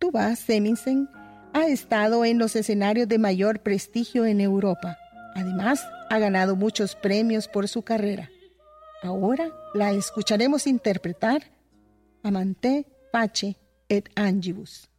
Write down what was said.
Tuva Semizen ha estado en los escenarios de mayor prestigio en Europa. Además, ha ganado muchos premios por su carrera. Ahora la escucharemos interpretar Amante Pace et Angibus.